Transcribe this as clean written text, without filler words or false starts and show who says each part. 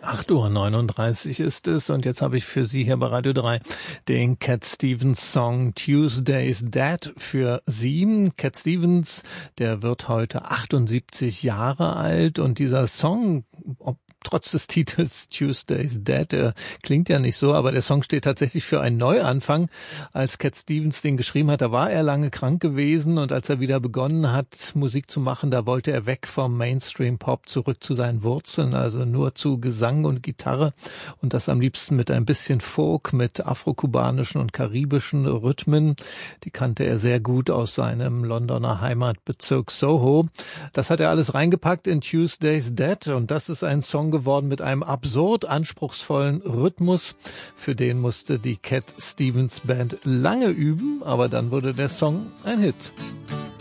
Speaker 1: 8:39 Uhr ist es und jetzt habe ich für Sie hier bei Radio 3 den Cat Stevens Song Tuesday's Dead für Sie. Cat Stevens, der wird heute 78 Jahre alt und dieser Song, trotz des Titels Tuesday's Dead, der klingt ja nicht so, aber der Song steht tatsächlich für einen Neuanfang. Als Cat Stevens den geschrieben hat, da war er lange krank gewesen und als er wieder begonnen hat, Musik zu machen, da wollte er weg vom Mainstream-Pop zurück zu seinen Wurzeln, also nur zu Gesang und Gitarre und das am liebsten mit ein bisschen Folk, mit afrokubanischen und karibischen Rhythmen. Die kannte er sehr gut aus seinem Londoner Heimatbezirk Soho. Das hat er alles reingepackt in Tuesday's Dead und das ist ein Song geworden mit einem absurd anspruchsvollen Rhythmus. Für den musste die Cat Stevens Band lange üben, aber dann wurde der Song ein Hit.